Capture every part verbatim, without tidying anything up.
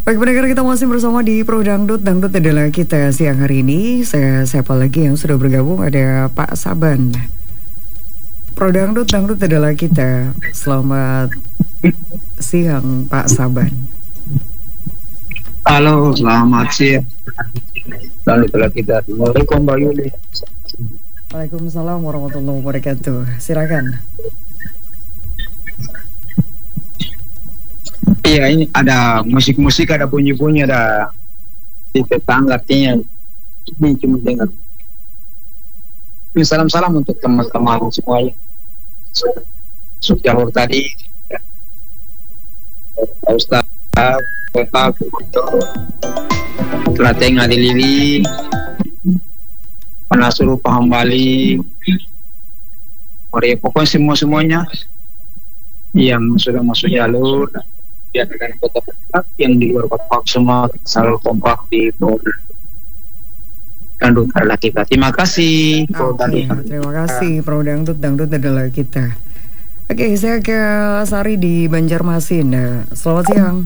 Baik pendengar, kita masih bersama di Pro Dangdut. Dangdut adalah kita siang hari ini. Saya siapa lagi yang sudah bergabung? Ada Pak Saban. Pro Dangdut, Dangdut adalah kita. Selamat siang Pak Saban. Halo, selamat siang. Dangdut adalah kita. Assalamualaikum Mbak Yuli. Waalaikumsalam warahmatullahi wabarakatuh. Silakan. Iya, ini ada musik-musik, ada bunyi-bunyi, ada di tetangga, artinya ini cuma dengar. Ini salam-salam untuk teman-teman semuanya. Suk jalur tadi, Pak Ustaz, Kota, Telateng Adi Lili, Panasuru Paham Bali, Maria, pokoknya semua-semuanya yang sudah masuk jalur, diadakan kota kompak, yang di luar kompak semua selalu kompak di program Dangdut adalah kita. Terima kasih. Oke, terima kasih Pro Dangdut, Dangdut adalah kita. Oke, saya ke Sari di Banjarmasin. Selamat siang.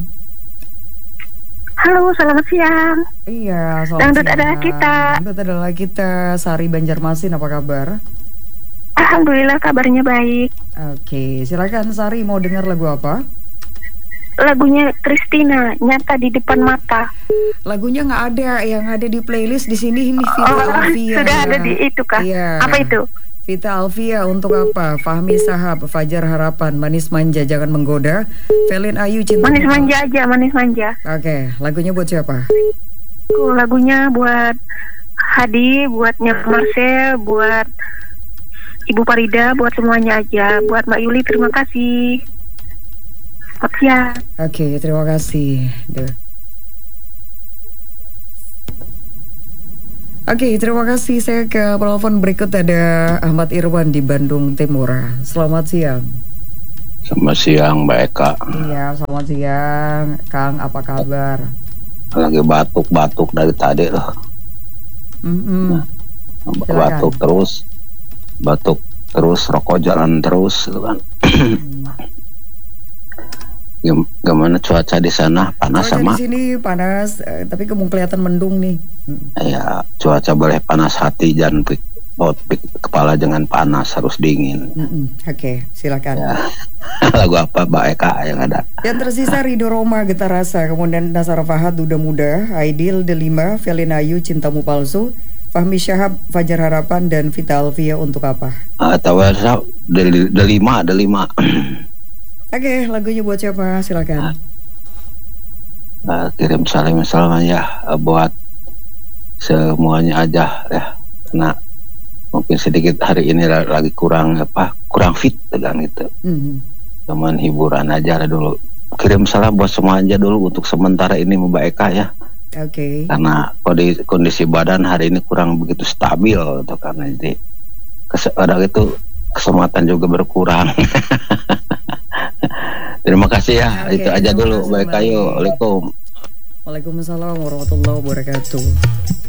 Halo, selamat siang. Iya, selamat Dangdut siang. adalah kita. Dangdut adalah kita. Sari Banjarmasin, apa kabar? Alhamdulillah kabarnya baik. Oke, silakan Sari, mau dengar lagu apa? Lagunya Christina, Nyata di Depan Mata. Lagunya nggak ada, yang ada di playlist di sini ini Vita Oh, Alvia. sudah ada di itu kah? Iya. Apa itu? Vita Alvia untuk apa? Fahmi Sahab, Fajar Harapan, Manis Manja Jangan Menggoda, Felin Ayu Cinta. Manis manja aja, manis manja. Oke, lagunya buat siapa? Oh, lagunya buat Hadi, buat Nyok Marcel, buat Ibu Parida, buat semuanya aja. Buat Mbak Yuli, terima kasih. Selamat siang. Oke, terima kasih. Duh. Oke, terima kasih. Saya ke telepon berikut, ada Ahmad Irwan di Bandung Timur. Selamat siang. Selamat siang Mbak Eka. Iya, selamat siang Kang, apa kabar? Lagi batuk-batuk dari tadi loh. Mm-hmm. Batuk terus, batuk terus, rokok jalan terus, gitu kan. Gim- Gimana cuaca di sana? Panas Cuaca sama? di sini panas, eh, tapi kamu kelihatan mendung nih. Mm. Ya, cuaca boleh panas hati, jangan pik, oh, pik, kepala jangan panas, harus dingin. Mm-mm. Oke, silakan. Ya. Lagu apa Mbak Eka yang ada? Yang tersisa Rido Roma, Getar Rasa, kemudian Nasar Fahad, Duda Muda, Aidil, Delima, Felin Ayu, Cintamu Palsu, Fahmi Syahab, Fajar Harapan, dan Vita Alvia untuk apa? Ah, tahu ada ada lima, ada lima. Oke, lagunya buat siapa? Silakan. Uh, kirim salam salam ya uh, buat semuanya aja ya, karena mungkin sedikit hari ini lagi kurang apa kurang fit kan gitu. Mm-hmm. Cuman hiburan aja lah dulu. Kirim salam buat semua aja dulu untuk sementara ini Mbak Eka ya. Oke. Okay. Karena kondisi, kondisi badan hari ini kurang begitu stabil gitu, karena jadi kes- ada itu kesempatan juga berkurang. Terima kasih ya. Oke, Itu aja dulu. kasih Baik, ayo. Waalaikumsalam. Waalaikumsalam warahmatullahi wabarakatuh.